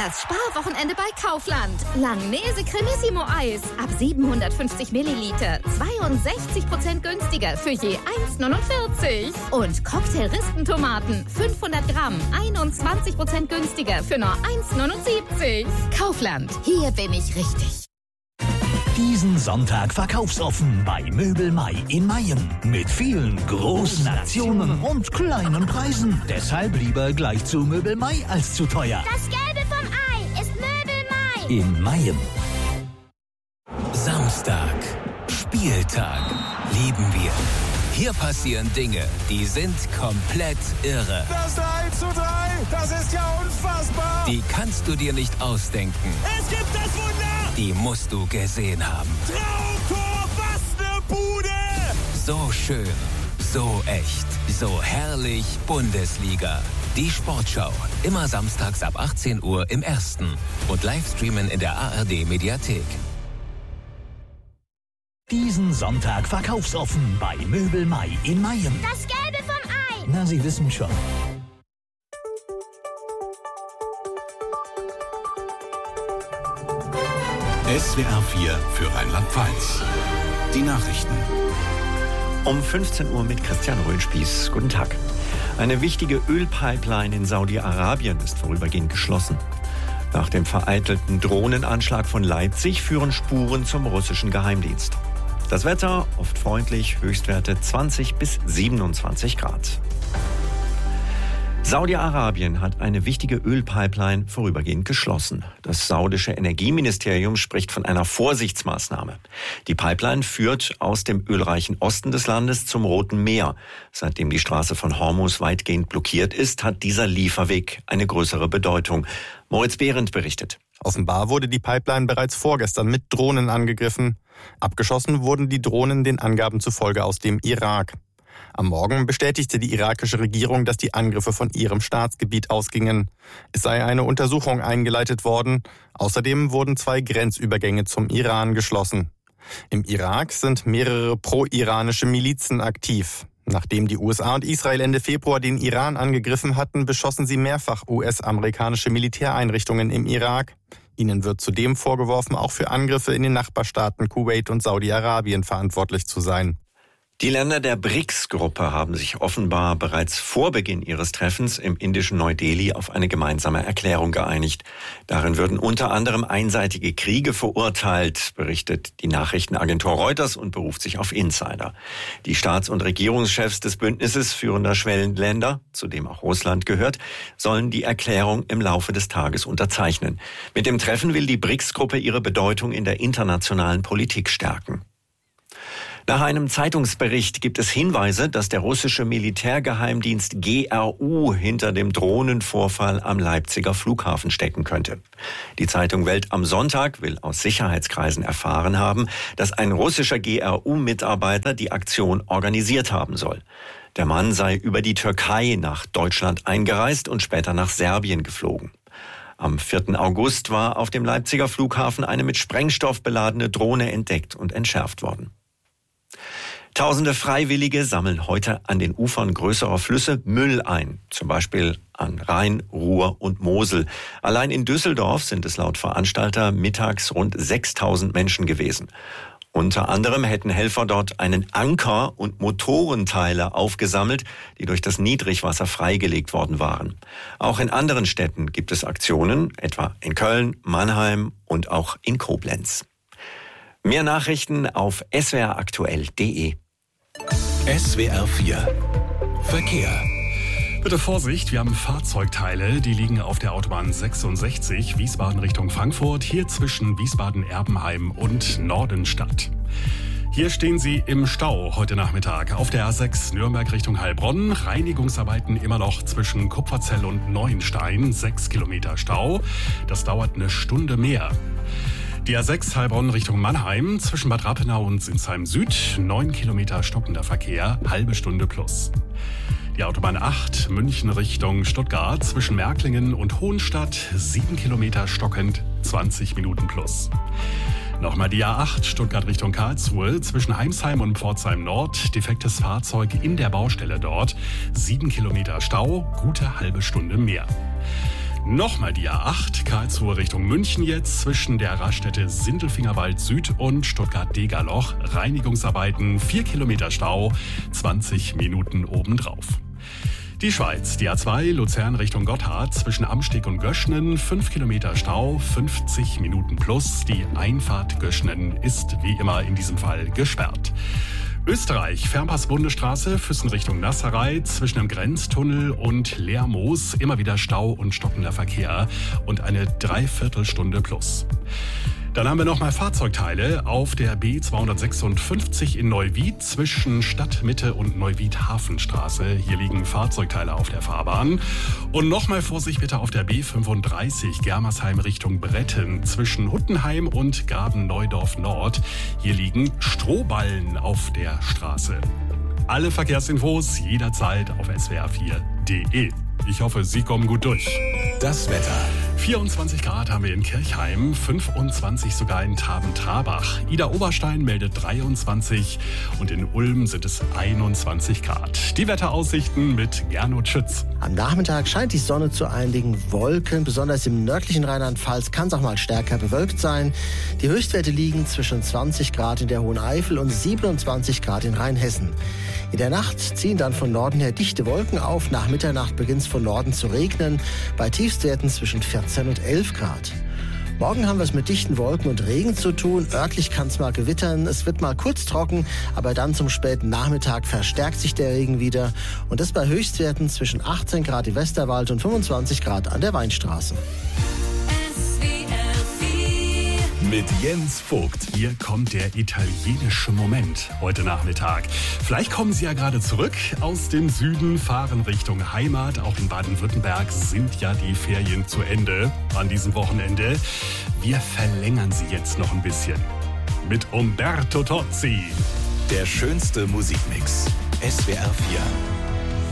Das Sparwochenende bei Kaufland. Langnese Cremissimo Eis ab 750 Milliliter. 62% günstiger für je 1,49. Und Cocktail-Rispentomaten 500 Gramm. 21% günstiger für nur 1,79. Kaufland. Hier bin ich richtig. Diesen Sonntag verkaufsoffen bei Möbel Mai in Mayen. Mit vielen großen Aktionen und kleinen Preisen. Deshalb lieber gleich zu Möbel Mai als zu teuer. Das Gelbe vom Ei ist Möbel Mai. In Mayen. Samstag. Spieltag. Lieben wir. Hier passieren Dinge, die sind komplett irre. Das 3:3, das ist ja unfassbar. Die kannst du dir nicht ausdenken. Es gibt das Wunder. Die musst du gesehen haben. Traumtor, was eine Bude. So schön, so echt, so herrlich Bundesliga. Die Sportschau, immer samstags ab 18 Uhr im Ersten und Livestreamen in der ARD-Mediathek. Diesen Sonntag verkaufsoffen bei Möbel Mai in Mayen. Das Gelbe vom Ei. Na, Sie wissen schon. SWR 4 für Rheinland-Pfalz. Die Nachrichten. Um 15 Uhr mit Christian Röhlspieß. Guten Tag. Eine wichtige Ölpipeline in Saudi-Arabien ist vorübergehend geschlossen. Nach dem vereitelten Drohnenanschlag von Leipzig führen Spuren zum russischen Geheimdienst. Das Wetter oft freundlich, Höchstwerte 20 bis 27 Grad. Saudi-Arabien hat eine wichtige Ölpipeline vorübergehend geschlossen. Das saudische Energieministerium spricht von einer Vorsichtsmaßnahme. Die Pipeline führt aus dem ölreichen Osten des Landes zum Roten Meer. Seitdem die Straße von Hormuz weitgehend blockiert ist, hat dieser Lieferweg eine größere Bedeutung. Moritz Behrendt berichtet. Offenbar wurde die Pipeline bereits vorgestern mit Drohnen angegriffen. Abgeschossen wurden die Drohnen den Angaben zufolge aus dem Irak. Am Morgen bestätigte die irakische Regierung, dass die Angriffe von ihrem Staatsgebiet ausgingen. Es sei eine Untersuchung eingeleitet worden. Außerdem wurden 2 Grenzübergänge zum Iran geschlossen. Im Irak sind mehrere pro-iranische Milizen aktiv. Nachdem die USA und Israel Ende Februar den Iran angegriffen hatten, beschossen sie mehrfach US-amerikanische Militäreinrichtungen im Irak. Ihnen wird zudem vorgeworfen, auch für Angriffe in den Nachbarstaaten Kuwait und Saudi-Arabien verantwortlich zu sein. Die Länder der BRICS-Gruppe haben sich offenbar bereits vor Beginn ihres Treffens im indischen Neu-Delhi auf eine gemeinsame Erklärung geeinigt. Darin würden unter anderem einseitige Kriege verurteilt, berichtet die Nachrichtenagentur Reuters und beruft sich auf Insider. Die Staats- und Regierungschefs des Bündnisses führender Schwellenländer, zu dem auch Russland gehört, sollen die Erklärung im Laufe des Tages unterzeichnen. Mit dem Treffen will die BRICS-Gruppe ihre Bedeutung in der internationalen Politik stärken. Nach einem Zeitungsbericht gibt es Hinweise, dass der russische Militärgeheimdienst GRU hinter dem Drohnenvorfall am Leipziger Flughafen stecken könnte. Die Zeitung Welt am Sonntag will aus Sicherheitskreisen erfahren haben, dass ein russischer GRU-Mitarbeiter die Aktion organisiert haben soll. Der Mann sei über die Türkei nach Deutschland eingereist und später nach Serbien geflogen. Am 4. August war auf dem Leipziger Flughafen eine mit Sprengstoff beladene Drohne entdeckt und entschärft worden. Tausende Freiwillige sammeln heute an den Ufern größerer Flüsse Müll ein, zum Beispiel an Rhein, Ruhr und Mosel. Allein in Düsseldorf sind es laut Veranstalter mittags rund 6.000 Menschen gewesen. Unter anderem hätten Helfer dort einen Anker und Motorenteile aufgesammelt, die durch das Niedrigwasser freigelegt worden waren. Auch in anderen Städten gibt es Aktionen, etwa in Köln, Mannheim und auch in Koblenz. Mehr Nachrichten auf swraktuell.de. SWR 4 Verkehr. Bitte Vorsicht, wir haben Fahrzeugteile, die liegen auf der Autobahn 66, Wiesbaden Richtung Frankfurt, hier zwischen Wiesbaden-Erbenheim und Nordenstadt. Hier stehen sie im Stau heute Nachmittag auf der A6 Nürnberg Richtung Heilbronn. Reinigungsarbeiten immer noch zwischen Kupferzell und Neuenstein, 6 Kilometer Stau. Das dauert eine Stunde mehr. Die A6 Heilbronn Richtung Mannheim, zwischen Bad Rappenau und Sinsheim Süd, 9 Kilometer stockender Verkehr, halbe Stunde plus. Die Autobahn 8 München Richtung Stuttgart, zwischen Märklingen und Hohenstadt, 7 Kilometer stockend, 20 Minuten plus. Nochmal die A8 Stuttgart Richtung Karlsruhe, zwischen Heimsheim und Pforzheim Nord, defektes Fahrzeug in der Baustelle dort, 7 Kilometer Stau, gute halbe Stunde mehr. Nochmal die A8, Karlsruhe Richtung München jetzt, zwischen der Raststätte Sindelfingerwald Süd und Stuttgart-Degerloch. Reinigungsarbeiten, 4 Kilometer Stau, 20 Minuten obendrauf. Die Schweiz, die A2 Luzern Richtung Gotthard, zwischen Amsteg und Göschnen, 5 Kilometer Stau, 50 Minuten plus. Die Einfahrt Göschnen ist wie immer in diesem Fall gesperrt. Österreich, Fernpass-Bundesstraße, Füssen Richtung Nasserei, zwischen dem Grenztunnel und Lermoos immer wieder Stau und stockender Verkehr und eine Dreiviertelstunde plus. Dann haben wir nochmal Fahrzeugteile auf der B256 in Neuwied zwischen Stadtmitte und Neuwied-Hafenstraße. Hier liegen Fahrzeugteile auf der Fahrbahn. Und nochmal Vorsicht bitte auf der B35 Germersheim Richtung Bretten zwischen Huttenheim und Graben-Neudorf Nord. Hier liegen Strohballen auf der Straße. Alle Verkehrsinfos jederzeit auf swr4.de. Ich hoffe, Sie kommen gut durch. Das Wetter. 24 Grad haben wir in Kirchheim, 25 sogar in Traben-Trabach. Ida-Oberstein meldet 23 und in Ulm sind es 21 Grad. Die Wetteraussichten mit Gernot Schütz. Am Nachmittag scheint die Sonne zu einigen Wolken. Besonders im nördlichen Rheinland-Pfalz kann es auch mal stärker bewölkt sein. Die Höchstwerte liegen zwischen 20 Grad in der Hohen Eifel und 27 Grad in Rheinhessen. In der Nacht ziehen dann von Norden her dichte Wolken auf. Nach Mitternacht beginnt es von Norden zu regnen. Bei Tiefstwerten zwischen 14 und 11 Grad. Morgen haben wir es mit dichten Wolken und Regen zu tun. Örtlich kann es mal gewittern. Es wird mal kurz trocken, aber dann zum späten Nachmittag verstärkt sich der Regen wieder. Und das bei Höchstwerten zwischen 18 Grad im Westerwald und 25 Grad an der Weinstraße. Mit Jens Vogt. Hier kommt der italienische Moment heute Nachmittag. Vielleicht kommen Sie ja gerade zurück aus dem Süden, fahren Richtung Heimat. Auch in Baden-Württemberg sind ja die Ferien zu Ende an diesem Wochenende. Wir verlängern sie jetzt noch ein bisschen mit Umberto Tozzi. Der schönste Musikmix. SWR 4.